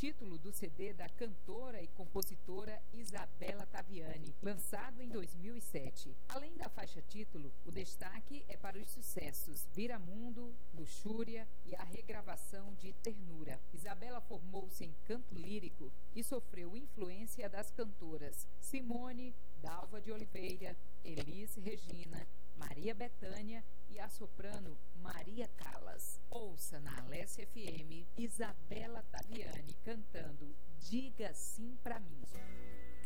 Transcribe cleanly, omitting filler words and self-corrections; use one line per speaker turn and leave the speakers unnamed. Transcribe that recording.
título do CD da cantora e compositora Isabela Taviani, lançado em 2007. Além da faixa título, o destaque é para os sucessos Viramundo, Luxúria e a regravação de Ternura. Isabela formou-se em canto lírico e sofreu influência das cantoras Simone, Dalva de Oliveira, Elis Regina, Maria Bethânia e a soprano Maria Callas. Ouça na Alessia FM Isabela Taviani cantando Diga Sim Pra Mim.